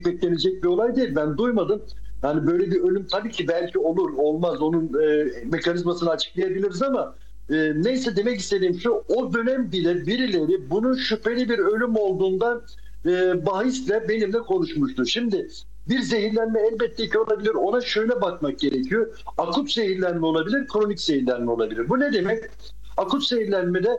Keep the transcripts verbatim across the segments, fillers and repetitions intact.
beklenecek bir olay değil. Ben duymadım. Yani böyle bir ölüm tabii ki belki olur, olmaz. Onun e, mekanizmasını açıklayabiliriz ama e, neyse demek istediğim şu, o dönem bile birileri bunun şüpheli bir ölüm olduğundan e, bahisle benimle konuşmuştu. Şimdi bir zehirlenme elbette ki olabilir. Ona şöyle bakmak gerekiyor. Akut zehirlenme olabilir, kronik zehirlenme olabilir. Bu ne demek? Akut zehirlenmede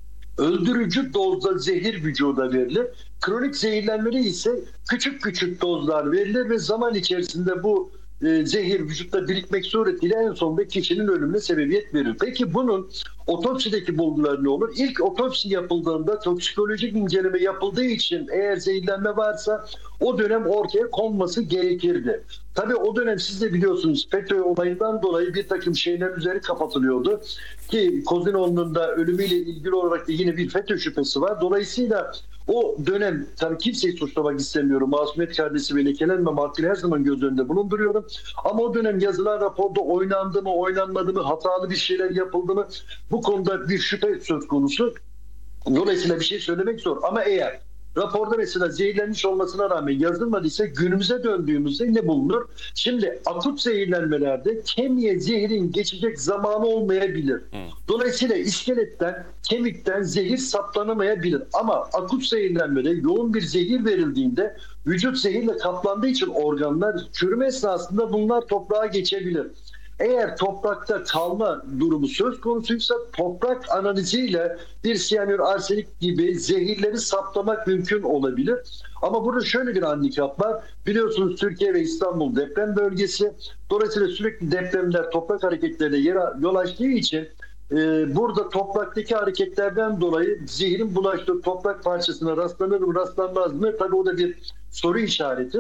öldürücü dozda zehir vücuda verilir. Kronik zehirlenmede ise küçük küçük dozlar verilir ve zaman içerisinde bu e, zehir vücutta birikmek suretiyle en sonunda kişinin ölümüne sebebiyet verir. Peki bunun otopsideki bulguları ne olur? İlk otopsi yapıldığında toksikolojik inceleme yapıldığı için eğer zehirlenme varsa o dönem ortaya konması gerekirdi. Tabii o dönem siz de biliyorsunuz FETÖ olayından dolayı bir takım şeyler üzeri kapatılıyordu. Ki Kozinoğlu'nun da ölümüyle ilgili olarak da yine bir FETÖ şüphesi var. Dolayısıyla o dönem tabii kimseyi suçlamak istemiyorum. Masumiyet kardeşi ve lekelenme hakkını her zaman göz önünde bulunduruyorum. Ama o dönem yazılan raporda oynandı mı, oynanmadı mı, hatalı bir şeyler yapıldı mı? Bu konuda bir şüphe söz konusu. Dolayısıyla bir şey söylemek zor. Ama eğer raporda mesela zehirlenmiş olmasına rağmen yazılmadıysa günümüze döndüğümüzde ne bulunur? Şimdi akut zehirlenmelerde kemiğe zehrin geçecek zamanı olmayabilir. Dolayısıyla iskeletten, kemikten zehir saplanamayabilir. Ama akut zehirlenmede yoğun bir zehir verildiğinde vücut zehirle kaplandığı için organlar çürüme esnasında bunlar toprağa geçebilir. Eğer toprakta kalma durumu söz konusuysa toprak analiziyle bir siyanür, arsenik gibi zehirleri saptamak mümkün olabilir. Ama burada şöyle bir handikap var. Biliyorsunuz Türkiye ve İstanbul deprem bölgesi. Dolayısıyla sürekli depremler toprak hareketlerine yol açtığı için e, burada topraktaki hareketlerden dolayı zehrin bulaştığı toprak parçasına rastlanır mı rastlanmaz mı? Tabii o da bir soru işareti.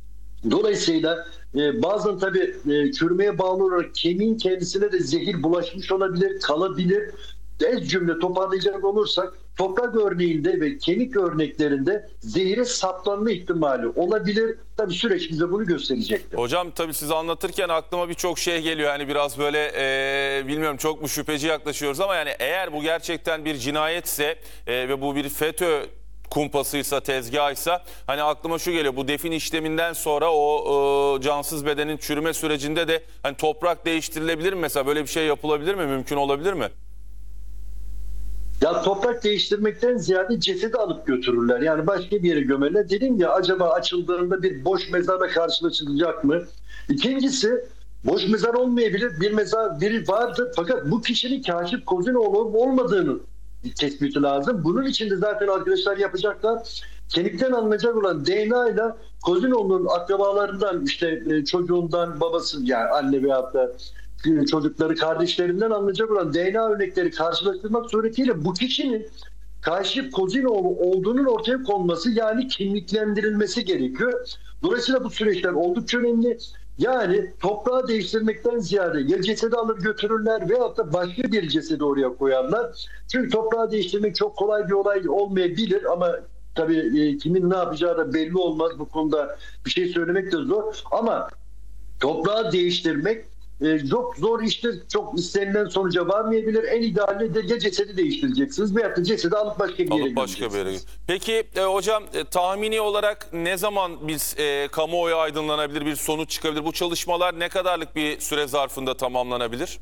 Dolayısıyla e, bazen tabii e, çürümeye bağlı olarak kemiğin kendisine de zehir bulaşmış olabilir, kalabilir. Ez cümle toparlayacak olursak toprak örneğinde ve kemik örneklerinde zehire saplanma ihtimali olabilir. Tabii süreç bize bunu gösterecektir. Hocam tabii siz anlatırken aklıma birçok şey geliyor. Yani biraz böyle e, bilmiyorum çok mu şüpheci yaklaşıyoruz ama yani eğer bu gerçekten bir cinayetse e, ve bu bir FETÖ kumpasıysa, tezgahıysa hani aklıma şu geliyor. Bu defin işleminden sonra o e, cansız bedenin çürüme sürecinde de hani toprak değiştirilebilir mi mesela? Böyle bir şey yapılabilir mi? Mümkün olabilir mi? Ya toprak değiştirmekten ziyade cesedi alıp götürürler. Yani başka bir yere gömerler. Dedim ya acaba açıldığında bir boş mezarla karşılaşılacak mı? İkincisi boş mezar olmayabilir. Bir mezar biri vardır fakat bu kişinin Kaşif Kozinoğlu olmadığını tespiti lazım. Bunun için de zaten arkadaşlar yapacaklar. Kemikten alınacak olan D N A ile Kozinoğlu'nun akrabalarından işte çocuğundan babası yani anne veyahut da çocukları kardeşlerinden alınacak olan D N A örnekleri karşılaştırmak suretiyle bu kişinin Kaşif Kozinoğlu olduğunun ortaya konması yani kimliklendirilmesi gerekiyor. Dolayısıyla bu süreçler oldukça önemli. Yani toprağı değiştirmekten ziyade ya cesedi alır götürürler veyahut da başka bir cesedi oraya koyarlar. Çünkü toprağı değiştirmek çok kolay bir olay olmayabilir ama tabii e, kimin ne yapacağı da belli olmaz. Bu konuda bir şey söylemek de zor. Ama toprağı değiştirmek e, çok zor iştir. Çok istenilen sonuca varmayabilir. En ideali de ya cesedi değiştireceksiniz veyahut da cesedi alıp başka bir yere Alıp başka bir yere. Peki e, hocam e, tahmini olarak ne zaman biz e, kamuoyu aydınlanabilir, bir sonuç çıkabilir? Bu çalışmalar ne kadarlık bir süre zarfında tamamlanabilir?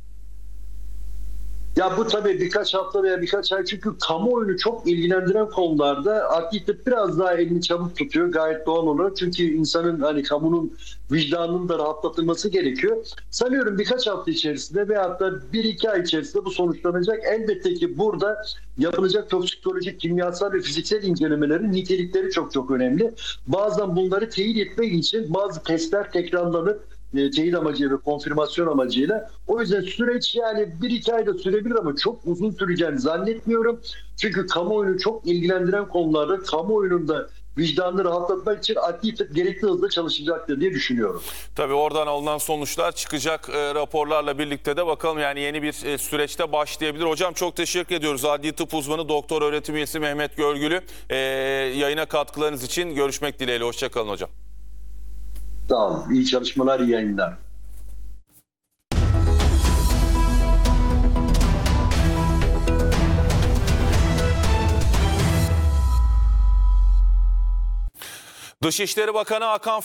Ya bu tabii birkaç hafta veya birkaç ay çünkü kamuoyunu çok ilgilendiren konularda adli tıp biraz daha elini çabuk tutuyor gayet doğal olarak. Çünkü insanın hani kamunun vicdanının da rahatlatılması gerekiyor. Sanıyorum birkaç hafta içerisinde veyahut da bir iki ay içerisinde bu sonuçlanacak. Elbette ki burada yapılacak toksikolojik, kimyasal ve fiziksel incelemelerin nitelikleri çok çok önemli. Bazen bunları teyit etmek için bazı testler tekrarlanıp teyit amacıyla ve konfirmasyon amacıyla. O yüzden süreç yani bir iki ayda sürebilir ama çok uzun süreceğini zannetmiyorum. Çünkü kamuoyunu çok ilgilendiren konularda kamuoyunun da vicdanını rahatlatmak için adli tıp gerekli hızla çalışacaktır diye düşünüyorum. Tabii oradan alınan sonuçlar çıkacak e, raporlarla birlikte de bakalım yani yeni bir e, süreçte başlayabilir. Hocam çok teşekkür ediyoruz. Adli tıp uzmanı doktor öğretim üyesi Mehmet Görgülü e, yayına katkılarınız için görüşmek dileğiyle. Hoşçakalın hocam. Sağ olun. İyi çalışmalar, iyi yayınlar. Dışişleri Bakanı Hakan